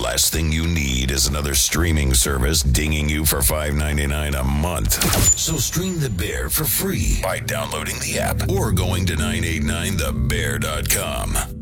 last thing you need is another streaming service dinging you for $5.99 a month. So stream The Bear for free by downloading the app or going to 989thebear.com.